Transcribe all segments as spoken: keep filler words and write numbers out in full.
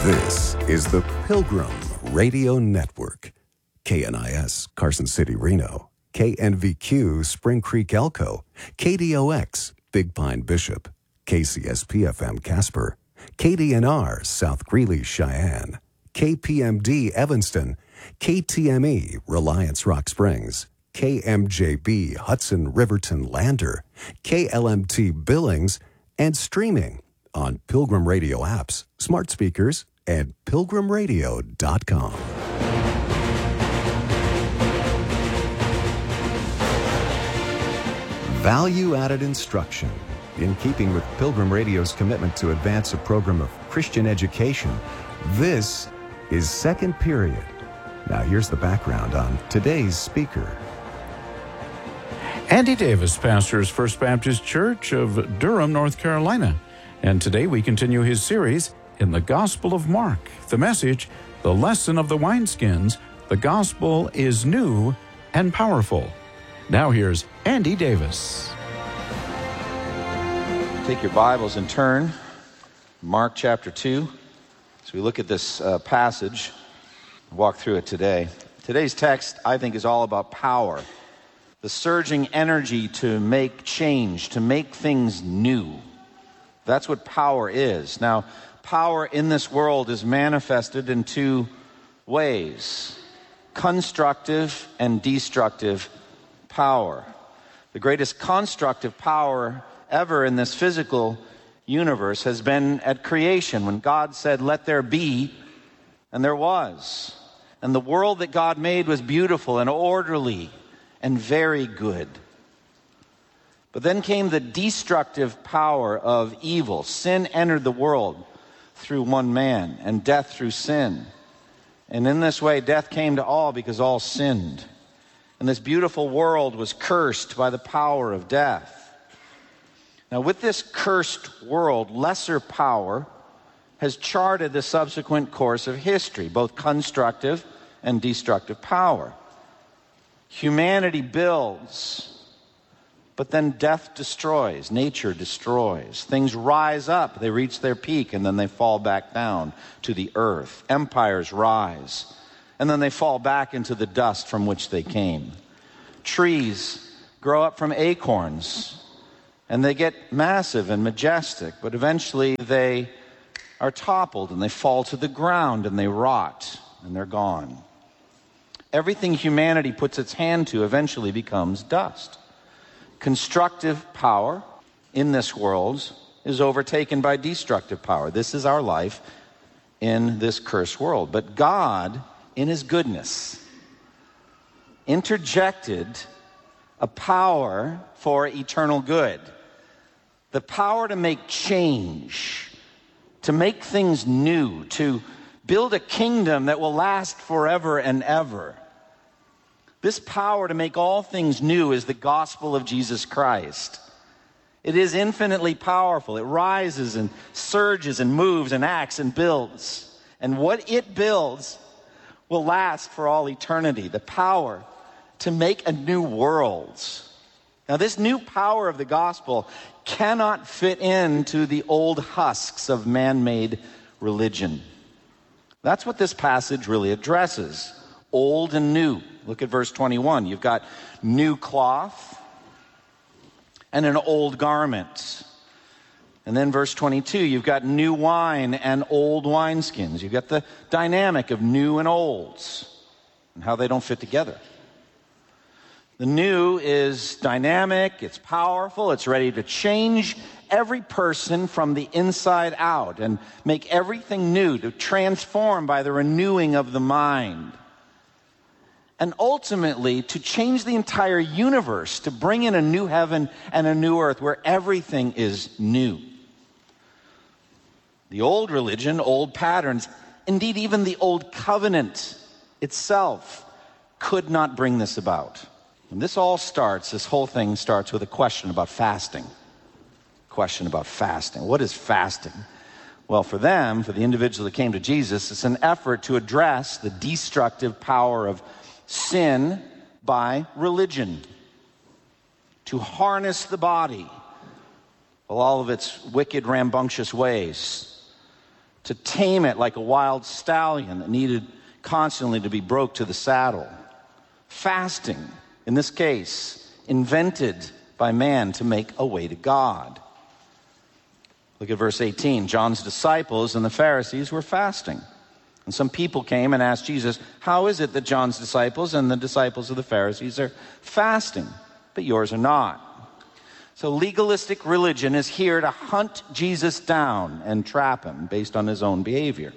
This is the Pilgrim Radio Network. K N I S, Carson City, Reno. K N V Q, Spring Creek, Elko. K D O X, Big Pine, Bishop. K C S P F M, Casper. K D N R, South Greeley, Cheyenne. K P M D, Evanston. K T M E, Reliance, Rock Springs. K M J B, Hudson, Riverton, Lander. K L M T, Billings. And streaming on Pilgrim Radio apps, smart speakers, and pilgrim radio dot com. Value-added instruction. In keeping with Pilgrim Radio's commitment to advance a program of Christian education, this is Second Period. Now here's the background on today's speaker. Andy Davis pastors First Baptist Church of Durham, North Carolina. And today we continue his series in the Gospel of Mark. The message, the lesson of the wineskins, the gospel is new and powerful. Now here's Andy Davis. Take your Bibles and turn, Mark chapter two. As we look at this uh, passage, walk through it today. Today's text, I think, is all about power. The surging energy to make change, to make things new. That's what power is. Now, power in this world is manifested in two ways: constructive and destructive power. The greatest constructive power ever in this physical universe has been at creation, when God said, "Let there be," and there was. And the world that God made was beautiful and orderly and very good. But then came the destructive power of evil. Sin entered the world through one man, and death through sin. And in this way, death came to all because all sinned. And this beautiful world was cursed by the power of death. Now, with this cursed world, lesser power has charted the subsequent course of history, both constructive and destructive power. Humanity builds, but then death destroys, nature destroys. Things rise up, they reach their peak, and then they fall back down to the earth. Empires rise, and then they fall back into the dust from which they came. Trees grow up from acorns, and they get massive and majestic, but eventually they are toppled, and they fall to the ground, and they rot, and they're gone. Everything humanity puts its hand to eventually becomes dust. Constructive power in this world is overtaken by destructive power. This is our life in this cursed world. But God, in his goodness, interjected a power for eternal good. The power to make change, to make things new, to build a kingdom that will last forever and ever. This power to make all things new is the gospel of Jesus Christ. It is infinitely powerful. It rises and surges and moves and acts and builds. And what it builds will last for all eternity. The power to make a new world. Now, this new power of the gospel cannot fit into the old husks of man-made religion. That's what this passage really addresses. Old and new. Look at verse twenty-one. You've got new cloth and an old garment. And then verse twenty-two, you've got new wine and old wineskins. You've got the dynamic of new and olds and how they don't fit together. The new is dynamic, it's powerful, it's ready to change every person from the inside out and make everything new, to transform by the renewing of the mind. And ultimately, to change the entire universe, to bring in a new heaven and a new earth where everything is new. The old religion, old patterns, indeed even the old covenant itself could not bring this about. And this all starts, this whole thing starts with a question about fasting. Question about fasting. What is fasting? Well, for them, for the individual that came to Jesus, it's an effort to address the destructive power of sin by religion. To harness the body, with all of its wicked, rambunctious ways. to tame it like a wild stallion that needed constantly to be broke to the saddle. Fasting, in this case, invented by man to make a way to God. Look at verse eighteen. John's disciples and the Pharisees were fasting. And some people came and asked Jesus, how is it that John's disciples and the disciples of the Pharisees are fasting, but yours are not? So legalistic religion is here to hunt Jesus down and trap him based on his own behavior.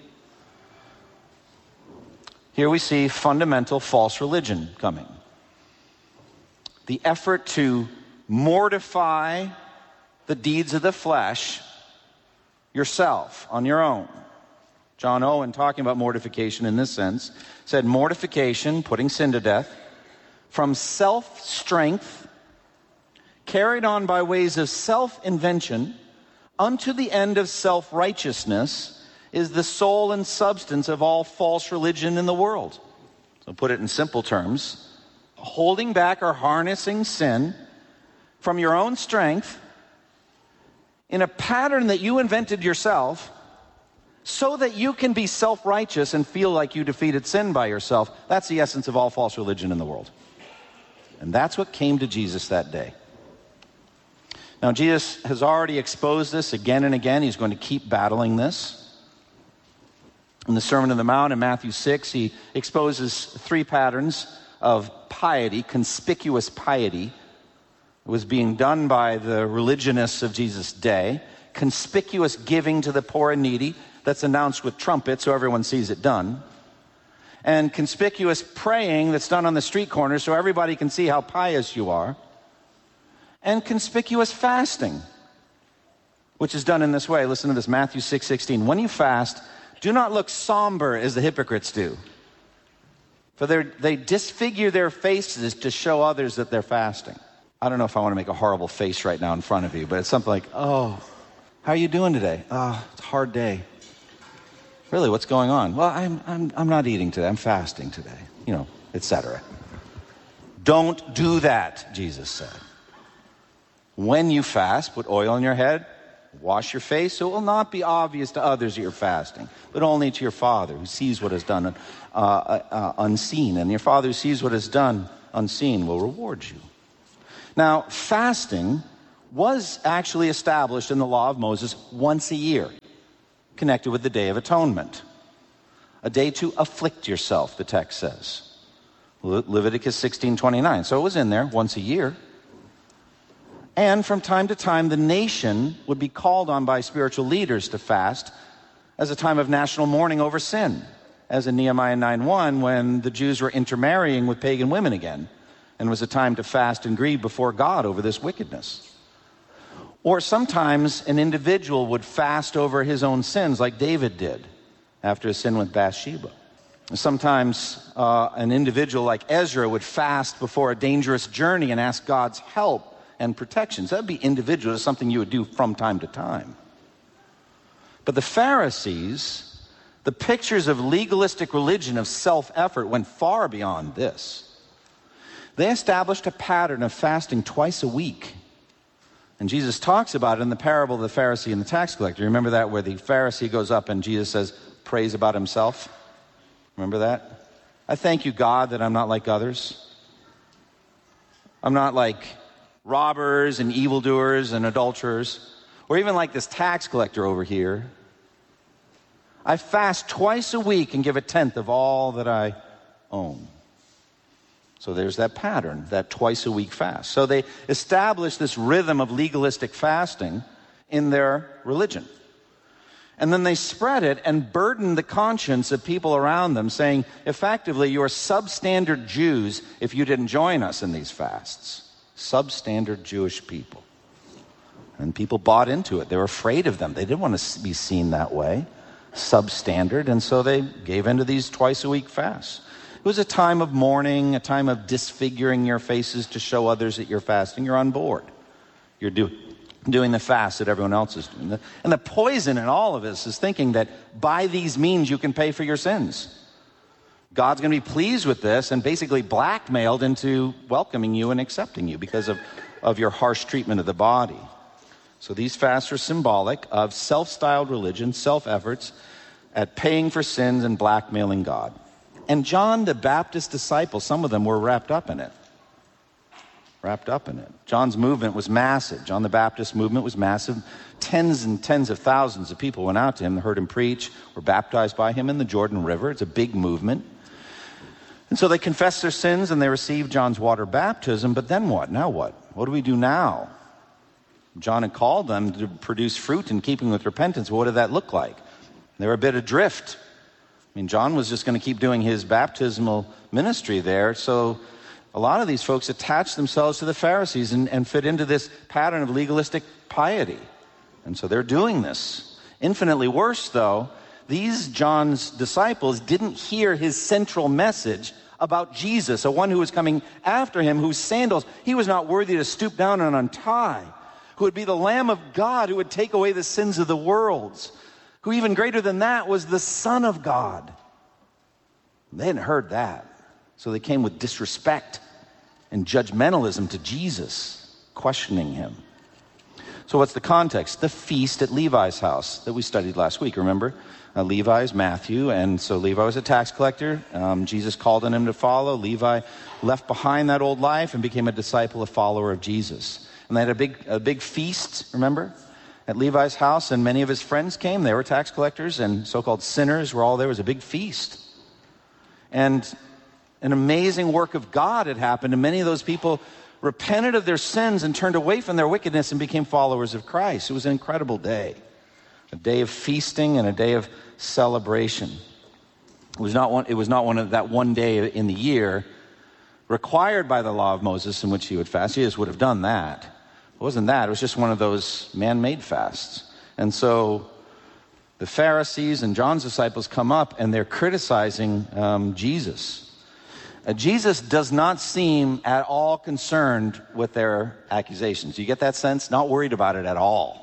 Here we see fundamental false religion coming. The effort to mortify the deeds of the flesh yourself, on your own. John Owen, talking about mortification in this sense, said mortification, putting sin to death, from self-strength, carried on by ways of self-invention, unto the end of self-righteousness, is the soul and substance of all false religion in the world. So put it in simple terms, holding back or harnessing sin from your own strength in a pattern that you invented yourself so that you can be self-righteous and feel like you defeated sin by yourself. That's the essence of all false religion in the world. And that's what came to Jesus that day. Now, Jesus has already exposed this again and again. He's going to keep battling this. In the Sermon on the Mount in Matthew six, he exposes three patterns of piety, conspicuous piety. It was being done by the religionists of Jesus' day. Conspicuous giving to the poor and needy, that's announced with trumpets so everyone sees it done. And conspicuous praying that's done on the street corner so everybody can see how pious you are. And conspicuous fasting, which is done in this way. Listen to this, Matthew six sixteen. When you fast, do not look somber as the hypocrites do. For they disfigure their faces to show others that they're fasting. I don't know if I want to make a horrible face right now in front of you, but it's something like, oh, how are you doing today? Oh, it's a hard day. Really, what's going on? Well, I'm, I'm, I'm not eating today. I'm fasting today, you know, et cetera. Don't do that, Jesus said. When you fast, put oil on your head, wash your face, so it will not be obvious to others that you're fasting, but only to your Father who sees what is done uh, uh, unseen. And your Father who sees what is done unseen will reward you. Now, fasting was actually established in the law of Moses once a year, connected with the Day of Atonement. A day to afflict yourself, the text says. Le- Leviticus sixteen twenty-nine. So it was in there once a year. And from time to time, the nation would be called on by spiritual leaders to fast as a time of national mourning over sin, as in Nehemiah nine one, when the Jews were intermarrying with pagan women again, and it was a time to fast and grieve before God over this wickedness. Or sometimes an individual would fast over his own sins, like David did after his sin with Bathsheba. Sometimes uh, an individual like Ezra would fast before a dangerous journey and ask God's help and protection. So that would be individual. It's something you would do from time to time. But the Pharisees, the pictures of legalistic religion, of self-effort, went far beyond this. They established a pattern of fasting twice a week. And Jesus talks about it in the parable of the Pharisee and the tax collector. Remember that, where the Pharisee goes up and Jesus says, prays about himself? Remember that? I thank you, God, that I'm not like others. I'm not like robbers and evildoers and adulterers, or even like this tax collector over here. I fast twice a week and give a tenth of all that I own. So there's that pattern, that twice a week fast. So they established this rhythm of legalistic fasting in their religion. And then they spread it and burdened the conscience of people around them, saying, effectively, you're substandard Jews if you didn't join us in these fasts. Substandard Jewish people. And people bought into it. They were afraid of them. They didn't want to be seen that way, substandard, and so they gave into these twice a week fasts. It was a time of mourning, a time of disfiguring your faces to show others that you're fasting. You're on board. You're do, doing the fast that everyone else is doing. And the poison in all of this is thinking that by these means you can pay for your sins. God's going to be pleased with this and basically blackmailed into welcoming you and accepting you because of, of your harsh treatment of the body. So these fasts are symbolic of self-styled religion, self-efforts, at paying for sins and blackmailing God. And John the Baptist's disciples, some of them were wrapped up in it. Wrapped up in it. John's movement was massive. John the Baptist movement was massive. Tens and tens of thousands of people went out to him, heard him preach, were baptized by him in the Jordan River. It's a big movement. And so they confessed their sins and they received John's water baptism. But then what? Now what? What do we do now? John had called them to produce fruit in keeping with repentance. What did that look like? They were a bit adrift. I mean, John was just going to keep doing his baptismal ministry there. So a lot of these folks attached themselves to the Pharisees and, and fit into this pattern of legalistic piety. And so they're doing this. Infinitely worse, though, these John's disciples didn't hear his central message about Jesus, a one who was coming after him, whose sandals he was not worthy to stoop down and untie, who would be the Lamb of God, who would take away the sins of the world, who even greater than that was the Son of God. They hadn't heard that. So they came with disrespect and judgmentalism to Jesus, questioning him. So what's the context? The feast at Levi's house that we studied last week, remember? Uh, Levi's Matthew, and so Levi was a tax collector. Um, Jesus called on him to follow. Levi left behind that old life and became a disciple, a follower of Jesus. And they had a big, a big feast, remember, at Levi's house, and many of his friends came. They were tax collectors, and so-called sinners were all there. It was a big feast. And an amazing work of God had happened, and many of those people repented of their sins and turned away from their wickedness and became followers of Christ. It was an incredible day. A day of feasting and a day of celebration. It was not one, it was not one of that one day in the year required by the law of Moses in which he would fast. Jesus would have done that. It wasn't that. It was just one of those man-made fasts. And so the Pharisees and John's disciples come up and they're criticizing um, Jesus. Uh, Jesus does not seem at all concerned with their accusations. You get that sense? Not worried about it at all.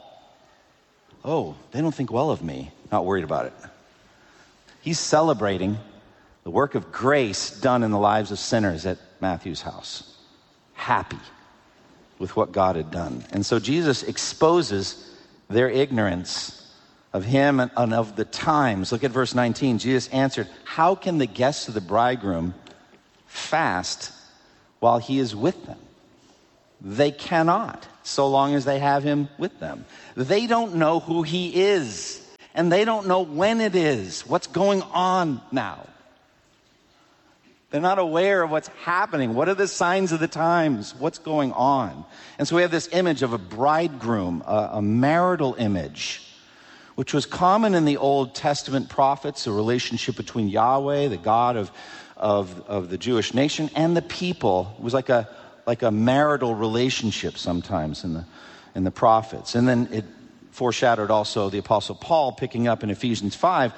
Oh, they don't think well of me. Not worried about it. He's celebrating the work of grace done in the lives of sinners at Matthew's house. Happy with what God had done. And so Jesus exposes their ignorance of him and, and of the times. Look at verse nineteen. Jesus answered, "How can the guests of the bridegroom fast while he is with them? They cannot, so long as they have him with them. They don't know who he is, and they don't know when it is, what's going on now. They're not aware of what's happening. What are the signs of the times? What's going on?" And so we have this image of a bridegroom, a, a marital image, which was common in the Old Testament prophets, a relationship between Yahweh, the God of, of, of the Jewish nation, and the people. It was like a like a marital relationship sometimes in the in the prophets. And then it foreshadowed also the Apostle Paul picking up in Ephesians five,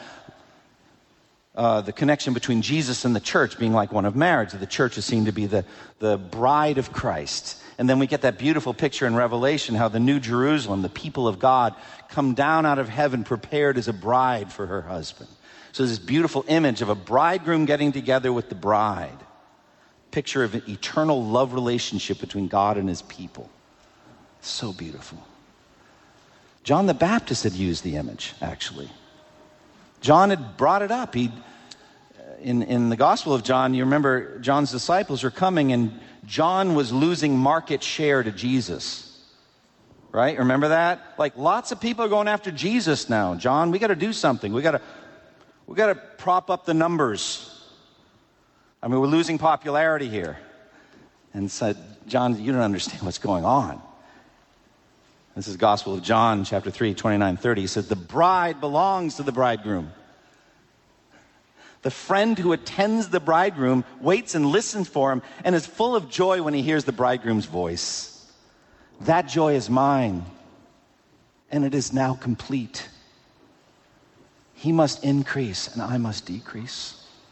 uh, the connection between Jesus and the church being like one of marriage. The church is seen to be the, the bride of Christ. And then we get that beautiful picture in Revelation, how the New Jerusalem, the people of God, come down out of heaven prepared as a bride for her husband. So this beautiful image of a bridegroom getting together with the bride. Picture of an eternal love relationship between God and his people. So beautiful. John the Baptist had used the image, actually. John had brought it up. He, in, in the Gospel of John, you remember John's disciples are coming and John was losing market share to Jesus. Right? Remember that? Like lots of people are going after Jesus now. John, we got to do something. We got to we got to prop up the numbers. I mean, we're losing popularity here. And said, John, you don't understand what's going on. This is Gospel of John, chapter three, twenty-nine, thirty. He said, the bride belongs to the bridegroom. The friend who attends the bridegroom waits and listens for him and is full of joy when he hears the bridegroom's voice. That joy is mine, and it is now complete. He must increase, and I must decrease.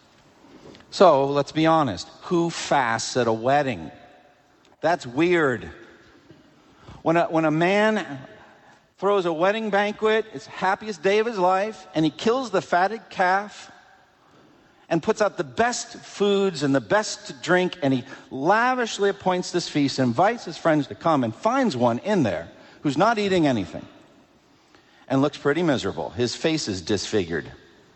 So, let's be honest. Who fasts at a wedding? That's weird. When a, when a man throws a wedding banquet, it's the happiest day of his life, and he kills the fatted calf and puts out the best foods and the best drink, and he lavishly appoints this feast and invites his friends to come, and finds one in there who's not eating anything and looks pretty miserable. His face is disfigured.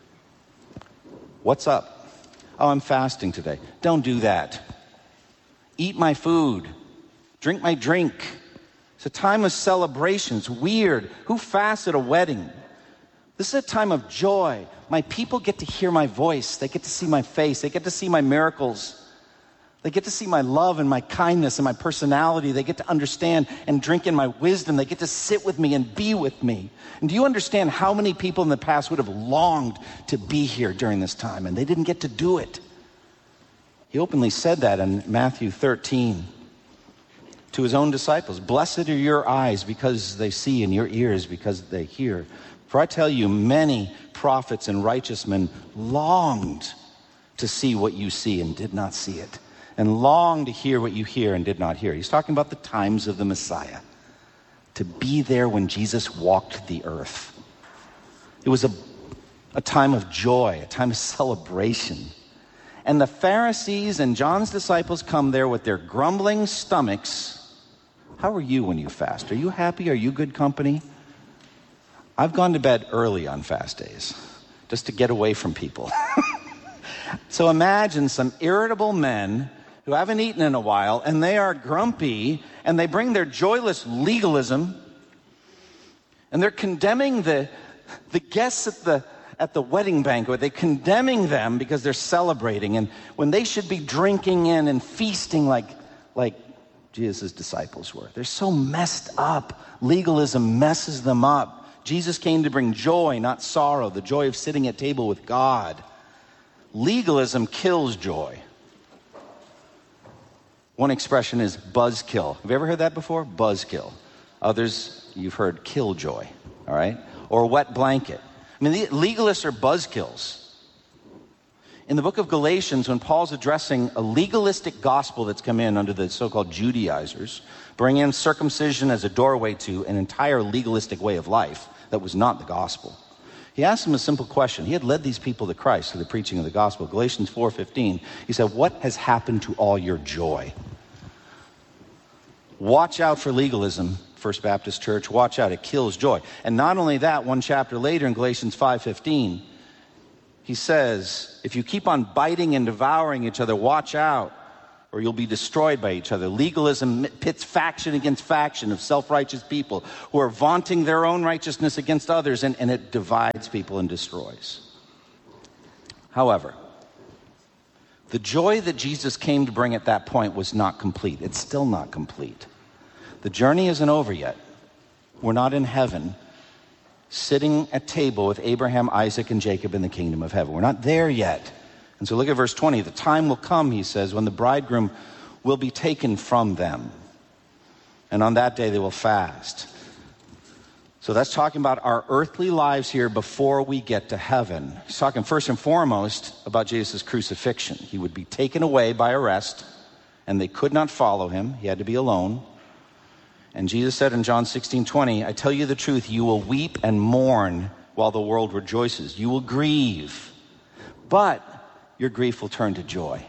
What's up? Oh, I'm fasting today. Don't do that. Eat my food. Drink my drink. It's a time of celebration. It's weird. Who fasts at a wedding? This is a time of joy. My people get to hear my voice. They get to see my face. They get to see my miracles. They get to see my love and my kindness and my personality. They get to understand and drink in my wisdom. They get to sit with me and be with me. And do you understand how many people in the past would have longed to be here during this time, and they didn't get to do it? He openly said that in Matthew thirteen to his own disciples. Blessed are your eyes because they see, and your ears because they hear. For I tell you, many prophets and righteous men longed to see what you see and did not see it, and longed to hear what you hear and did not hear. He's talking about the times of the Messiah, to be there when Jesus walked the earth. It was a, a time of joy, a time of celebration. And the Pharisees and John's disciples come there with their grumbling stomachs. How are you when you fast? Are you happy? Are you good company? I've gone to bed early on fast days, just to get away from people. So imagine some irritable men who haven't eaten in a while, and they are grumpy, and they bring their joyless legalism, and they're condemning the, the guests at the, at the wedding banquet. They're condemning them because they're celebrating, and when they should be drinking in and feasting like, like Jesus' disciples were. They're so messed up. Legalism messes them up. Jesus came to bring joy, not sorrow, the joy of sitting at table with God. Legalism kills joy. One expression is buzzkill. Have you ever heard that before? Buzzkill. Others, you've heard killjoy, all right? Or wet blanket. I mean, the legalists are buzzkills. In the book of Galatians, when Paul's addressing a legalistic gospel that's come in under the so-called Judaizers, bringing in circumcision as a doorway to an entire legalistic way of life that was not the gospel, he asked them a simple question. He had led these people to Christ through the preaching of the gospel. Galatians four fifteen, he said, what has happened to all your joy? Watch out for legalism, First Baptist Church. Watch out, it kills joy. And not only that, one chapter later in Galatians five fifteen, he says, if you keep on biting and devouring each other, watch out, or you'll be destroyed by each other. Legalism pits faction against faction of self-righteous people who are vaunting their own righteousness against others, and, and it divides people and destroys. However, the joy that Jesus came to bring at that point was not complete. It's still not complete. The journey isn't over yet. We're not in heaven sitting at table with Abraham, Isaac, and Jacob in the kingdom of heaven. We're not there yet. And so look at verse twenty. The time will come, he says, when the bridegroom will be taken from them. And on that day they will fast. So that's talking about our earthly lives here before we get to heaven. He's talking first and foremost about Jesus' crucifixion. He would be taken away by arrest, and they could not follow him. He had to be alone. And Jesus said in John sixteen twenty, I tell you the truth, you will weep and mourn while the world rejoices. You will grieve, but your grief will turn to joy.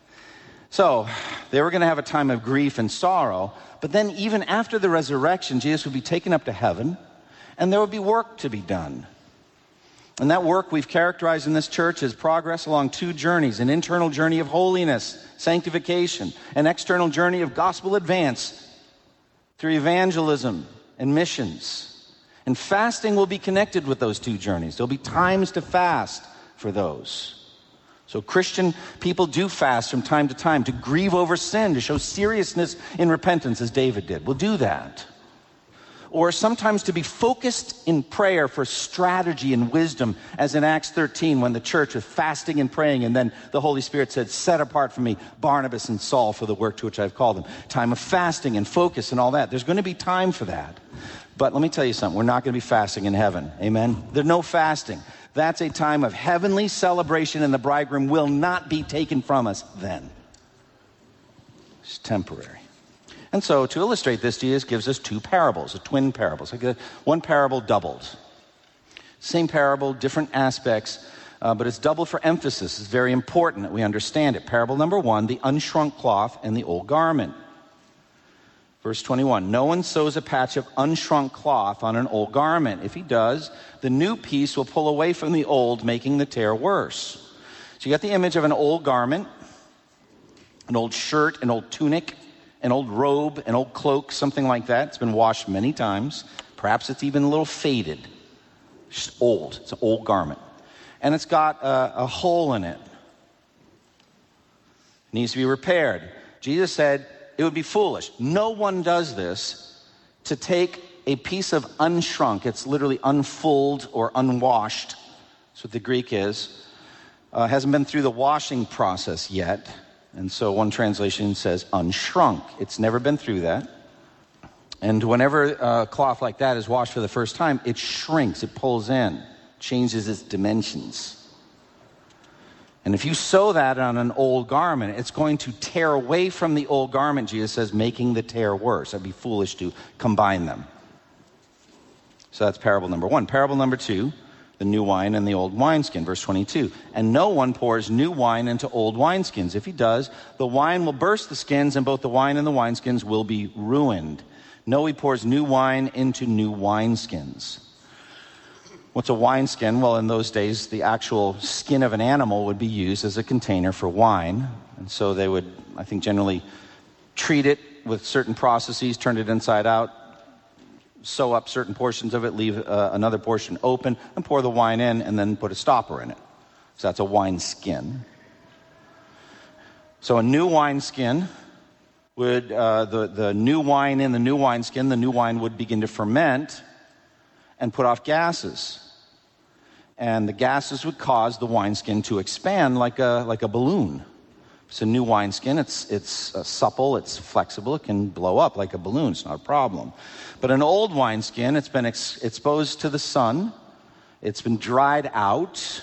So they were going to have a time of grief and sorrow, but then even after the resurrection, Jesus would be taken up to heaven, and there would be work to be done. And that work we've characterized in this church as progress along two journeys: an internal journey of holiness, sanctification, an external journey of gospel advance through evangelism and missions. And fasting will be connected with those two journeys. There'll be times to fast for those. So Christian people do fast from time to time to grieve over sin, to show seriousness in repentance as David did. We'll do that. Or sometimes to be focused in prayer for strategy and wisdom, as in Acts thirteen when the church was fasting and praying, and then the Holy Spirit said, set apart for me Barnabas and Saul for the work to which I've called them. Time of fasting and focus and all that. There's going to be time for that. But let me tell you something. We're not going to be fasting in heaven. Amen? There's no fasting. That's a time of heavenly celebration, and the bridegroom will not be taken from us then. It's temporary. And so to illustrate this, Jesus gives us two parables, a twin parables. Like a, one parable doubled. Same parable, different aspects, uh, but it's doubled for emphasis. It's very important that we understand it. Parable number one, the unshrunk cloth and the old garment. Verse twenty-one, no one sews a patch of unshrunk cloth on an old garment. If he does, the new piece will pull away from the old, making the tear worse. So you got the image of an old garment, an old shirt, an old tunic, an old robe, an old cloak, something like that. It's been washed many times. Perhaps it's even a little faded. It's just old. It's an old garment. And it's got a, a hole in it. It needs to be repaired. Jesus said it would be foolish. No one does this to take a piece of unshrunk. It's literally unfulled or unwashed. That's what the Greek is. Uh, hasn't been through the washing process yet. And so one translation says unshrunk. It's never been through that. And whenever a cloth like that is washed for the first time, it shrinks, it pulls in, changes its dimensions. And if you sew that on an old garment, it's going to tear away from the old garment, Jesus says, making the tear worse. It'd be foolish to combine them. So that's parable number one. Parable number two, the new wine and the old wineskin, verse twenty-two. And no one pours new wine into old wineskins. If he does, the wine will burst the skins, and both the wine and the wineskins will be ruined. No, he pours new wine into new wineskins. What's a wineskin? Well, in those days, the actual skin of an animal would be used as a container for wine. And so they would, I think, generally treat it with certain processes, turn it inside out, sew up certain portions of it, leave uh, another portion open, and pour the wine in, and then put a stopper in it. So that's a wine skin. So a new wine skin would, uh, the, the new wine in the new wine skin, the new wine would begin to ferment and put off gases. And the gases would cause the wineskin to expand like a, like a balloon. It's a new wineskin. It's, it's uh, supple. It's flexible. It can blow up like a balloon. It's not a problem. But an old wineskin, it's been ex- exposed to the sun. It's been dried out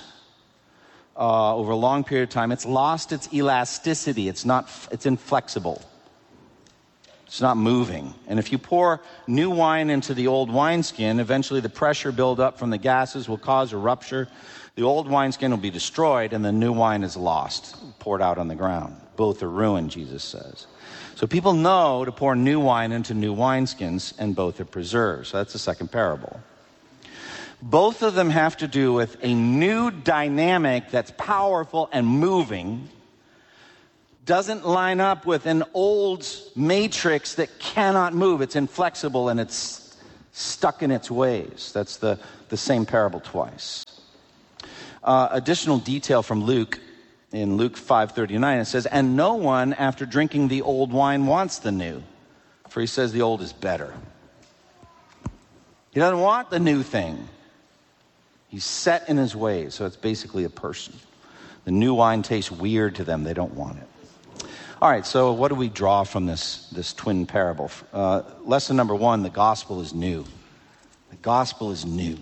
uh, over a long period of time. It's lost its elasticity. It's not. It's inflexible. It's not moving. And if you pour new wine into the old wineskin, eventually the pressure buildup from the gases will cause a rupture. The old wineskin will be destroyed, and the new wine is lost, poured out on the ground. Both are ruined, Jesus says. So people know to pour new wine into new wineskins, and both are preserved. So that's the second parable. Both of them have to do with a new dynamic that's powerful and moving, doesn't line up with an old matrix that cannot move. It's inflexible and it's stuck in its ways. That's the, the same parable twice. Uh, additional detail from Luke, in Luke five thirty-nine, it says, and no one after drinking the old wine wants the new, for he says the old is better. He doesn't want the new thing. He's set in his ways, so it's basically a person. The new wine tastes weird to them. They don't want it. All right, so what do we draw from this, this twin parable? Uh, lesson number one, the gospel is new. The gospel is new.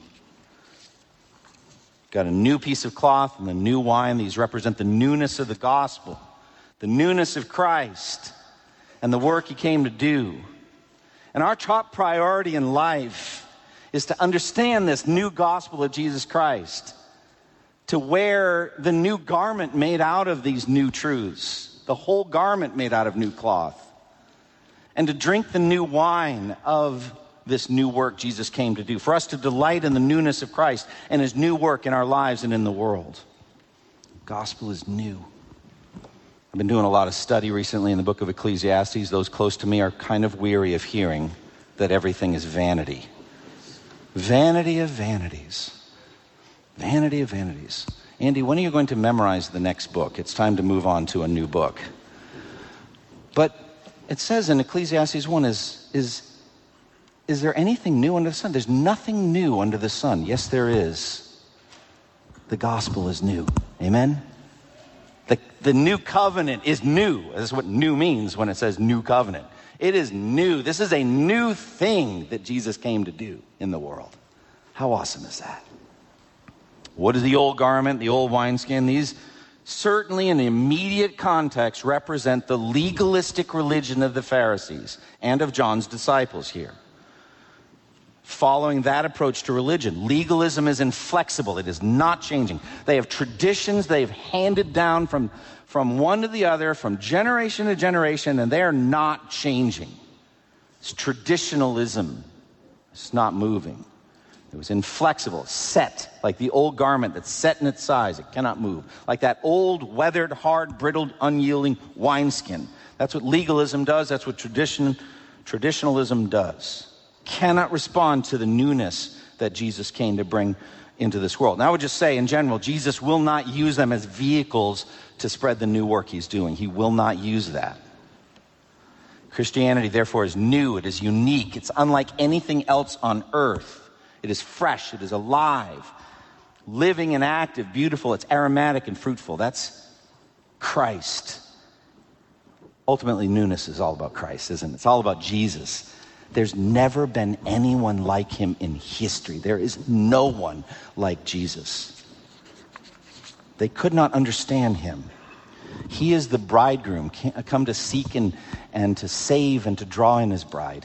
Got a new piece of cloth and the new wine. These represent the newness of the gospel, the newness of Christ, and the work he came to do. And our top priority in life is to understand this new gospel of Jesus Christ, to wear the new garment made out of these new truths, the whole garment made out of new cloth, and to drink the new wine of this new work Jesus came to do, for us to delight in the newness of Christ and his new work in our lives and in the world. The gospel is new. I've been doing a lot of study recently in the book of Ecclesiastes. Those close to me are kind of weary of hearing that everything is vanity. Vanity of vanities. Vanity of vanities. Andy, when are you going to memorize the next book? It's time to move on to a new book. But it says in Ecclesiastes one, is, is, is there anything new under the sun? There's nothing new under the sun. Yes, there is. The gospel is new. Amen? The, the new covenant is new. That's what new means when it says new covenant. It is new. This is a new thing that Jesus came to do in the world. How awesome is that? What is the old garment, the old wineskin? These certainly in the immediate context represent the legalistic religion of the Pharisees and of John's disciples here. Following that approach to religion, legalism is inflexible. It is not changing. They have traditions they've handed down from, from one to the other, from generation to generation, and they are not changing. It's traditionalism. It's not moving. It was inflexible, set, like the old garment that's set in its size. It cannot move. Like that old, weathered, hard, brittled, unyielding wineskin. That's what legalism does. That's what tradition, traditionalism does. Cannot respond to the newness that Jesus came to bring into this world. And I would just say, in general, Jesus will not use them as vehicles to spread the new work he's doing. He will not use that. Christianity, therefore, is new. It is unique. It's unlike anything else on earth. It is fresh. It is alive, living and active, beautiful. It's aromatic and fruitful. That's Christ. Ultimately, newness is all about Christ, isn't it? It's all about Jesus. There's never been anyone like him in history. There is no one like Jesus. They could not understand him. He is the bridegroom, come to seek and, and to save and to draw in his bride.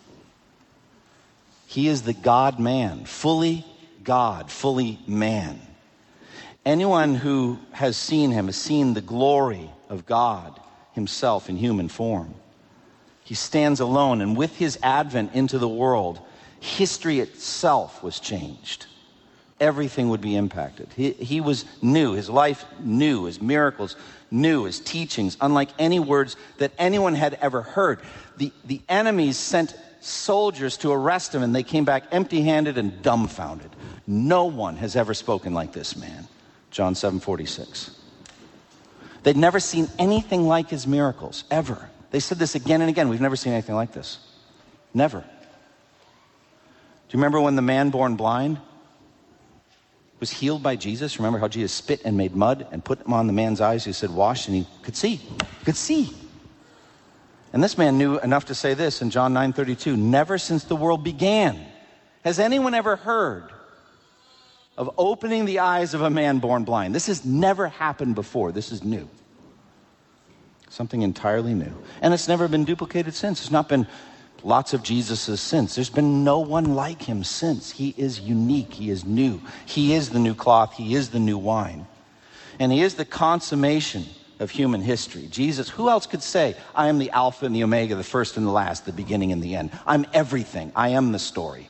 He is the God-man, fully God, fully man. Anyone who has seen him has seen the glory of God himself in human form. He stands alone, and with his advent into the world, history itself was changed. Everything would be impacted. He, he was new, his life new, his miracles new, his teachings, unlike any words that anyone had ever heard. The, the enemies sent soldiers to arrest him, and they came back empty-handed and dumbfounded. No one has ever spoken like this man. John seven forty-six. They'd never seen anything like his miracles, ever. They said this again and again. We've never seen anything like this. Never. Do you remember when the man born blind was healed by Jesus? Remember how Jesus spit and made mud and put him on the man's eyes? He said, wash, and he could see. He could see. And this man knew enough to say this in John nine thirty-two. Never since the world began has anyone ever heard of opening the eyes of a man born blind. This has never happened before. This is new. Something entirely new. And it's never been duplicated since. There's not been lots of Jesuses since. There's been no one like him since. He is unique. He is new. He is the new cloth. He is the new wine. And he is the consummation of human history. Jesus, who else could say, I am the Alpha and the Omega, the first and the last, the beginning and the end. I'm everything. I am the story.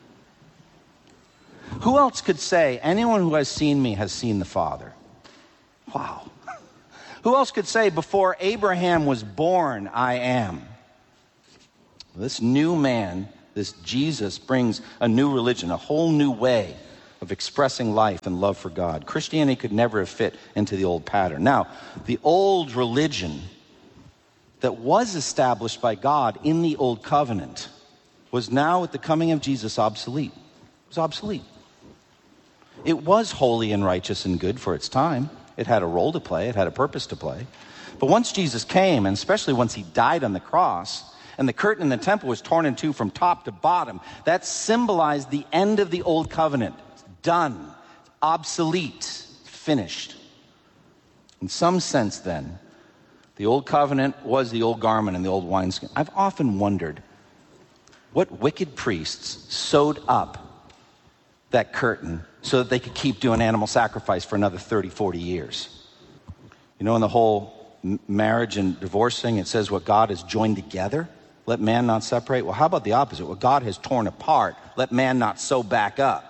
Who else could say, anyone who has seen me has seen the Father? Wow. Who else could say, before Abraham was born, I am? This new man, this Jesus, brings a new religion, a whole new way of expressing life and love for God. Christianity could never have fit into the old pattern. Now, the old religion that was established by God in the old covenant was now, at the coming of Jesus, obsolete. It was obsolete. It was holy and righteous and good for its time. It had a role to play. It had a purpose to play. But once Jesus came, and especially once he died on the cross, and the curtain in the temple was torn in two from top to bottom, that symbolized the end of the old covenant. It's done. It's obsolete. It's finished. In some sense, then, the old covenant was the old garment and the old wineskin. I've often wondered what wicked priests sewed up that curtain so that they could keep doing animal sacrifice for another thirty, forty years. You know, in the whole m- marriage and divorce thing, it says what God has joined together, let man not separate. Well, how about the opposite? What God has torn apart, let man not sew back up.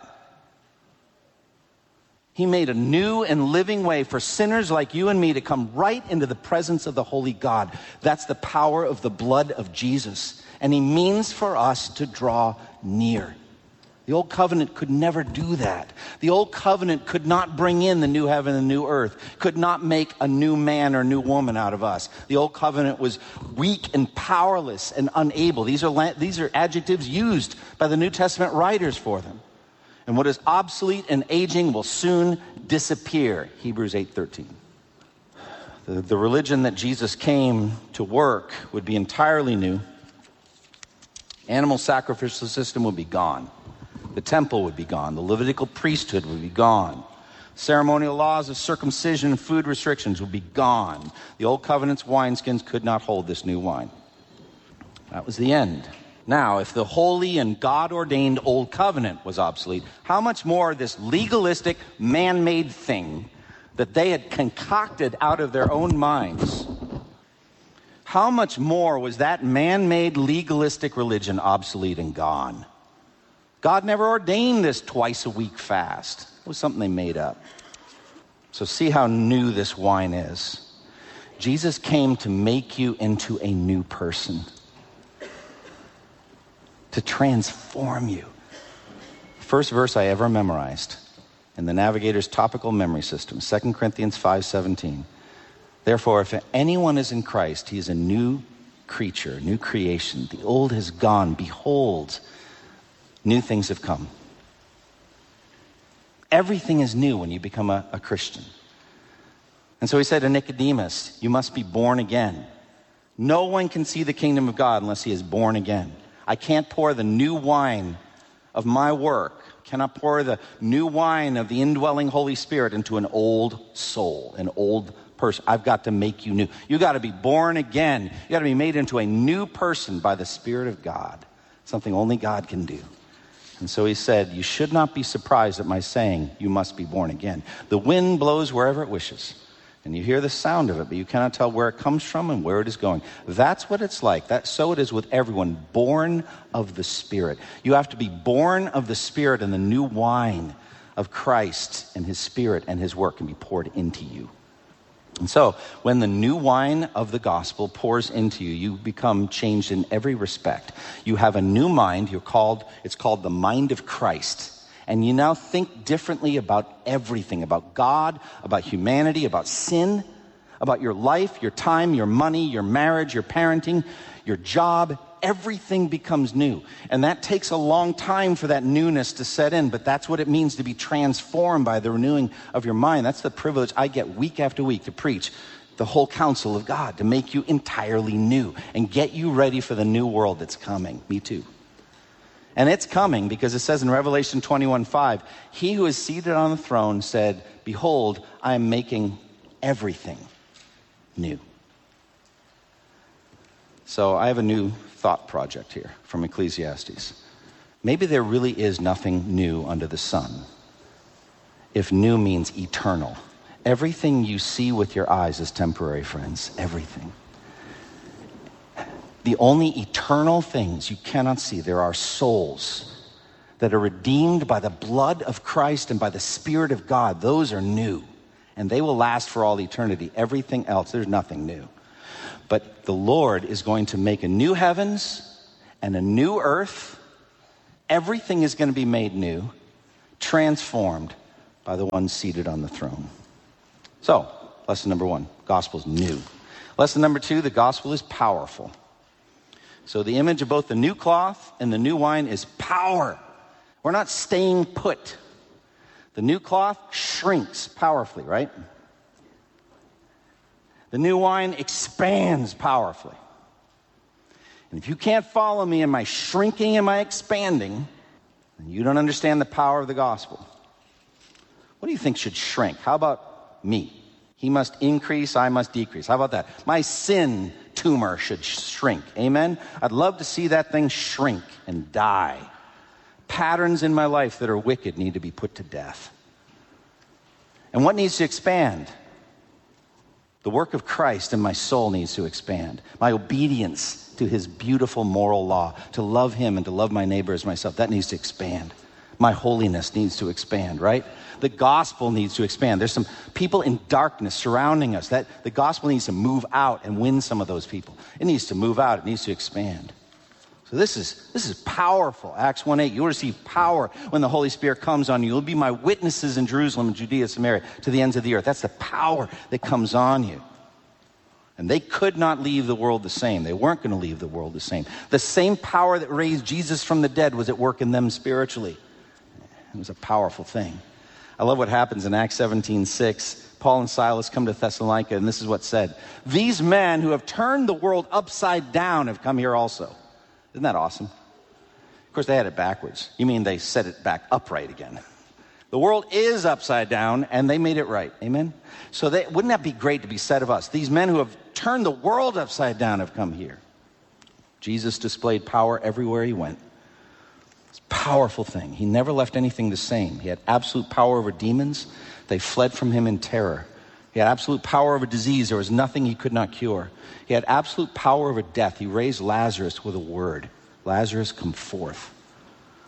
He made a new and living way for sinners like you and me to come right into the presence of the holy God. That's the power of the blood of Jesus. And he means for us to draw near. The old covenant could never do that. The old covenant could not bring in the new heaven and new earth, could not make a new man or new woman out of us. The old covenant was weak and powerless and unable. These are, these are adjectives used by the New Testament writers for them. And what is obsolete and aging will soon disappear. Hebrews eight thirteen. The, the religion that Jesus came to work would be entirely new. Animal sacrificial system would be gone. The temple would be gone. The Levitical priesthood would be gone. Ceremonial laws of circumcision and food restrictions would be gone. The old covenant's wineskins could not hold this new wine. That was the end. Now, if the holy and God-ordained old covenant was obsolete, how much more this legalistic, man-made thing that they had concocted out of their own minds, how much more was that man-made legalistic religion obsolete and gone? God never ordained this twice a week fast. It was something they made up. So see how new this wine is. Jesus came to make you into a new person, to transform you. First verse I ever memorized in the Navigator's topical memory system, Second Corinthians five seventeen. Therefore, if anyone is in Christ, he is a new creature, a new creation. The old has gone. Behold, new things have come. Everything is new when you become a, a Christian. And so he said to Nicodemus, you must be born again. No one can see the kingdom of God unless he is born again. I can't pour the new wine of my work, cannot pour the new wine of the indwelling Holy Spirit into an old soul, an old person. I've got to make you new. You got to be born again. You got to be made into a new person by the Spirit of God, something only God can do. And so he said, you should not be surprised at my saying, you must be born again. The wind blows wherever it wishes, and you hear the sound of it, but you cannot tell where it comes from and where it is going. That's what it's like. That, so it is with everyone born of the Spirit. You have to be born of the Spirit, and the new wine of Christ and his Spirit and his work can be poured into you. And so, when the new wine of the gospel pours into you, you become changed in every respect. You have a new mind. You're called, it's called the mind of Christ. And you now think differently about everything, about God, about humanity, about sin, about your life, your time, your money, your marriage, your parenting, your job. Everything becomes new. And that takes a long time for that newness to set in, but that's what it means to be transformed by the renewing of your mind. That's the privilege I get week after week to preach the whole counsel of God, to make you entirely new and get you ready for the new world that's coming. Me too. And it's coming because it says in Revelation twenty-one five, he who is seated on the throne said, behold, I am making everything new. So I have a new thought project here from Ecclesiastes. Maybe there really is nothing new under the sun, if new means eternal. Everything you see with your eyes is temporary, friends. Everything. The only eternal things you cannot see, there are souls that are redeemed by the blood of Christ and by the Spirit of God. Those are new, and they will last for all eternity. Everything else, there's nothing new. But the Lord is going to make a new heavens and a new earth. Everything is going to be made new, transformed by the one seated on the throne. So, lesson number one, gospel is new. Lesson number two, the gospel is powerful. So the image of both the new cloth and the new wine is power. We're not staying put. The new cloth shrinks powerfully, right? The new wine expands powerfully. And if you can't follow me in my shrinking and my expanding, then you don't understand the power of the gospel. What do you think should shrink? How about me? He must increase, I must decrease. How about that? My sin tumor should shrink. Amen? I'd love to see that thing shrink and die. Patterns in my life that are wicked need to be put to death. And what needs to expand? The work of Christ in my soul needs to expand. My obedience to his beautiful moral law, to love him and to love my neighbor as myself, that needs to expand. My holiness needs to expand, right? The gospel needs to expand. There's some people in darkness surrounding us. That the gospel needs to move out and win some of those people. It needs to move out. It needs to expand. So this is this is powerful. Acts one eight, you will receive power when the Holy Spirit comes on you. You'll be my witnesses in Jerusalem and Judea, Samaria, to the ends of the earth. That's the power that comes on you. And they could not leave the world the same. They weren't going to leave the world the same. The same power that raised Jesus from the dead was at work in them spiritually. It was a powerful thing. I love what happens in Acts seventeen six. Paul and Silas come to Thessalonica, and this is what's said. These men who have turned the world upside down have come here also. Isn't that awesome? Of course, they had it backwards. You mean they set it back upright again. The world is upside down, and they made it right. Amen? So they, wouldn't that be great to be said of us? These men who have turned the world upside down have come here. Jesus displayed power everywhere he went. It's a powerful thing. He never left anything the same. He had absolute power over demons. They fled from him in terror. He had absolute power over disease. There was nothing he could not cure. He had absolute power over death. He raised Lazarus with a word. Lazarus, come forth.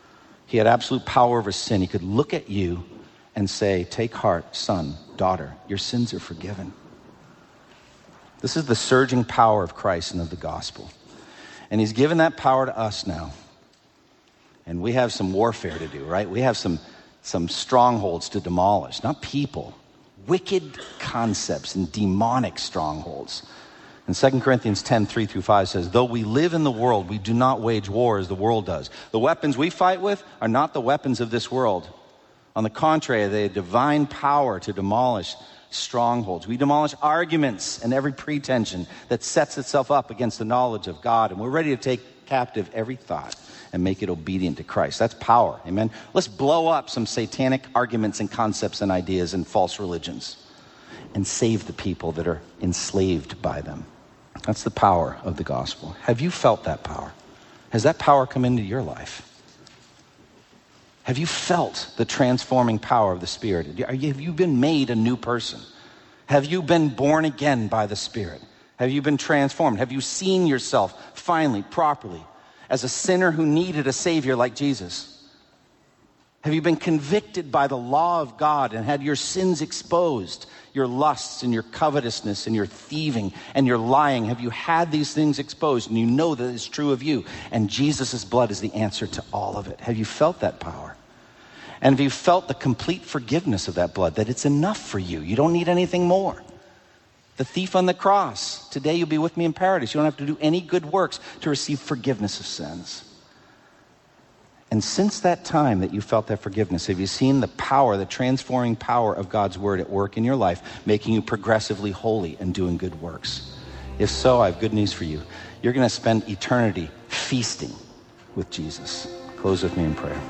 He had absolute power over sin. He could look at you and say, take heart, son, daughter, your sins are forgiven. This is the surging power of Christ and of the gospel. And he's given that power to us now. And we have some warfare to do, right? We have some, some strongholds to demolish, not people, wicked concepts and demonic strongholds. And Second Corinthians ten, three through five says, though we live in the world, we do not wage war as the world does. The weapons we fight with are not the weapons of this world. On the contrary, they have divine power to demolish strongholds. We demolish arguments and every pretension that sets itself up against the knowledge of God. And we're ready to take captive every thought and make it obedient to Christ. That's power, amen? Let's blow up some satanic arguments and concepts and ideas and false religions and save the people that are enslaved by them. That's the power of the gospel. Have you felt that power? Has that power come into your life? Have you felt the transforming power of the Spirit? Have you been made a new person? Have you been born again by the Spirit? Have you been transformed? Have you seen yourself finally, properly, as a sinner who needed a Savior like Jesus? Have you been convicted by the law of God and had your sins exposed, your lusts and your covetousness and your thieving and your lying? Have you had these things exposed and you know that it's true of you? And Jesus' blood is the answer to all of it. Have you felt that power? And have you felt the complete forgiveness of that blood, that it's enough for you? You don't need anything more. The thief on the cross, today you'll be with me in paradise. You don't have to do any good works to receive forgiveness of sins. And since that time that you felt that forgiveness, have you seen the power, the transforming power of God's word at work in your life, making you progressively holy and doing good works? If so, I have good news for you. You're going to spend eternity feasting with Jesus. Close with me in prayer.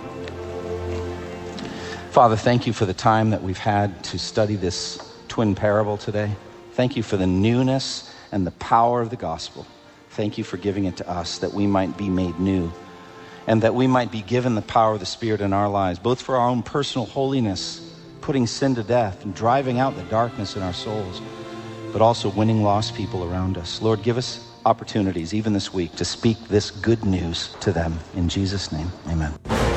Father, thank you for the time that we've had to study this twin parable today. Thank you for the newness and the power of the gospel. Thank you for giving it to us that we might be made new and that we might be given the power of the Spirit in our lives, both for our own personal holiness, putting sin to death and driving out the darkness in our souls, but also winning lost people around us. Lord, give us opportunities, even this week, to speak this good news to them. In Jesus' name, amen.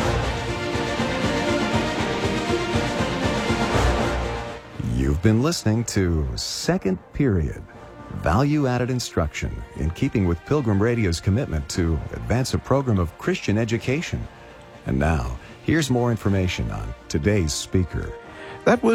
You've been listening to Second Period, value-added instruction in keeping with Pilgrim Radio's commitment to advance a program of Christian education. And now, here's more information on today's speaker. That was